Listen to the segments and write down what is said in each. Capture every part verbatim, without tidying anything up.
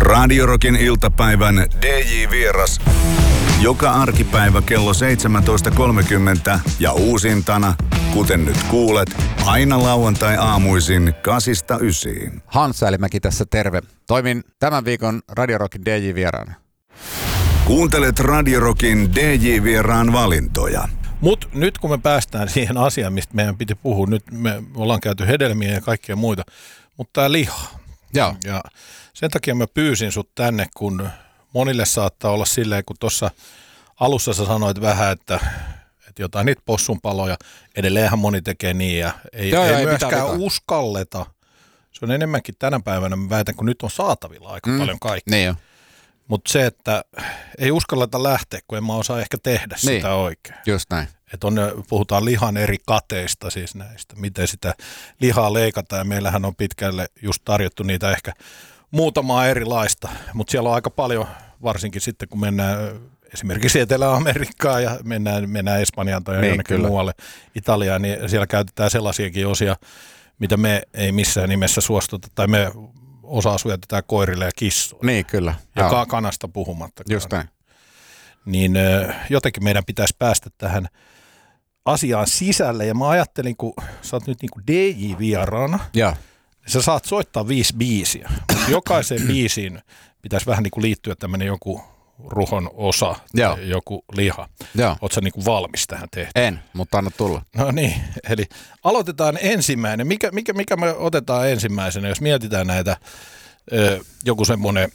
Radio Rockin iltapäivän D J-vieras. Joka arkipäivä kello seitsemäntoista kolmekymmentä ja uusintana, kuten nyt kuulet, aina lauantai-aamuisin kasista ysiin. Hans Älimäki tässä, terve. Toimin tämän viikon Radio Rockin D J-vieraana. Kuuntelet Radio Rockin D J-vieraan valintoja. Mutta nyt kun me päästään siihen asiaan, mistä meidän piti puhua, nyt me ollaan käyty hedelmiä ja kaikkea muita, mutta tämä liha. Joo. Ja sen takia mä pyysin sut tänne, kun monille saattaa olla silleen, kun tuossa alussa sä sanoit vähän, että, että jotain niitä possunpaloja, edelleenhän moni tekee niin ja ei, Joo, ei, ei myöskään mitään, uskalleta. Se on enemmänkin tänä päivänä, mä väitän, kun nyt on saatavilla aika mm. paljon kaikkea. Niin jo. Mutta se, että ei uskalleta lähteä, kun en mä osaa ehkä tehdä niin sitä oikein. Just näin. Että on, puhutaan lihan eri kateista siis näistä, miten sitä lihaa leikataan ja meillähän on pitkälle just tarjottu niitä ehkä muutamaa erilaista, mutta siellä on aika paljon, varsinkin sitten kun mennään esimerkiksi Etelä-Amerikkaan ja mennään, mennään Espanjaan tai niin, jonnekin kyllä. muualle Italiaan, niin siellä käytetään sellaisiakin osia, mitä me ei missään nimessä suostuta tai me osaa syötetään koirille ja kissoille. Niin kyllä. Ja Joo. kanasta puhumattakaan. Just näin. Niin jotenkin meidän pitäisi päästä tähän asiaan sisälle. Ja mä ajattelin, kun sä oot nyt niin kuin D J-vieraana, ja. sä saat soittaa viisi biisiä. Jokaiseen biisiin pitäisi vähän niin kuin liittyä tämmöinen joku ruhon osa, Joo. joku liha. Joo. Oot sä niin kuin valmis tähän tehtävään? En, mutta anna tulla. No niin, eli aloitetaan ensimmäinen. Mikä, mikä, mikä me otetaan ensimmäisenä, jos mietitään näitä, ö, joku semmoinen,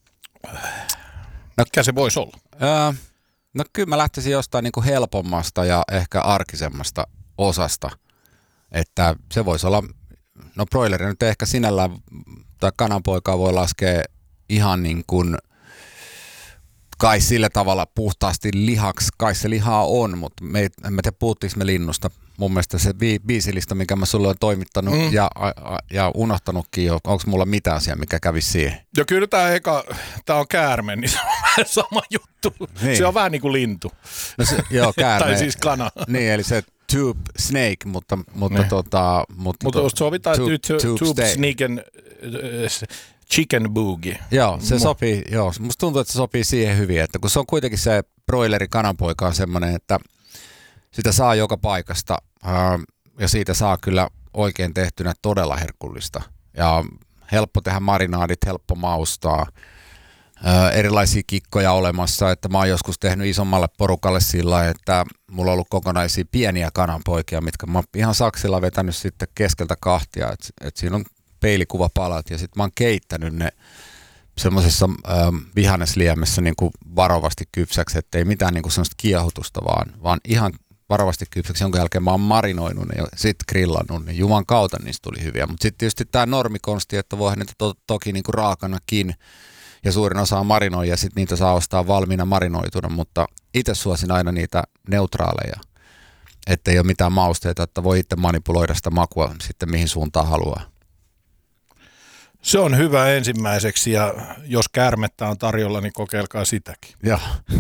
no, mikä se voisi olla? Öö, no kyllä mä lähtisin jostain niin kuin helpommasta ja ehkä arkisemmasta osasta, että se voisi olla, no broileri nyt ehkä sinällään, tai kananpoikaa voi laskea ihan niin kuin, kai sillä tavalla puhtaasti lihaksi, kai se lihaa on, mutta me, en mä tiedä puhuttiinko me linnusta. Mun mielestä se bi- biisilista, mikä mä sulle olen toimittanut mm. ja, a, ja unohtanutkin jo, onko mulla mitään asiaa, mikä kävisi siihen? Joo, kyllä tämä eka, tämä on käärme, niin se on vähän sama juttu. Niin. Se on vähän niin kuin lintu. No se, joo, käärme. Tai siis kana. Niin, eli se tube snake, mutta, mutta tota... Mutta Mutta to, sovitaan tube, tube, tube, tube snake and uh, chicken boogie. Joo, se Mo- sopii, joo. Musta tuntuu, että se sopii siihen hyvin, että kun se on kuitenkin se broileri kananpoika on semmoinen, että sitä saa joka paikasta ää, ja siitä saa kyllä oikein tehtynä todella herkullista. Ja helppo tehdä marinaadit, helppo maustaa, ää, erilaisia kikkoja olemassa, että mä oon joskus tehnyt isommalle porukalle sillä, että mulla on ollut kokonaisia pieniä kananpoikia, mitkä mä oon ihan saksilla vetänyt sitten keskeltä kahtia, että et siinä on peilikuvapalat ja sitten mä oon keittänyt ne semmoisessa ähm, vihannesliemessä niin kuin varovasti kypsäksi, ettei mitään niin kuin semmoista kiehutusta, vaan, vaan ihan varovasti kypsäksi, jonka jälkeen mä oon marinoinut ne ja sitten grillannut ne. Juman kautta niistä tuli hyviä, mutta sitten tietysti tämä normikonsti, että voihan niitä to- toki niin kuin raakanakin ja suurin osa on marinoija ja sitten niitä saa ostaa valmiina marinoituna, mutta itse suosin aina niitä neutraaleja, ettei ole mitään mausteita, että voi itse manipuloida sitä makua sitten mihin suuntaan haluaa. Se on hyvä ensimmäiseksi ja jos käärmettä on tarjolla, niin kokeilkaa sitäkin. Joo.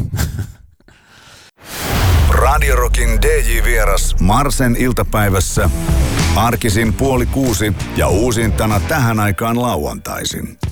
Radio Rockin D J-vieras Marsen iltapäivässä arkisin puoli kuusi ja uusintana tähän aikaan lauantaisin.